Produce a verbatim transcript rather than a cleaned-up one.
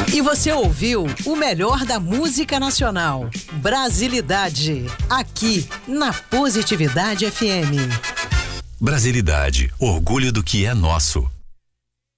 E você ouviu o melhor da música nacional. Brasilidade. Aqui, na Positividade F M. Brasilidade. Orgulho do que é nosso.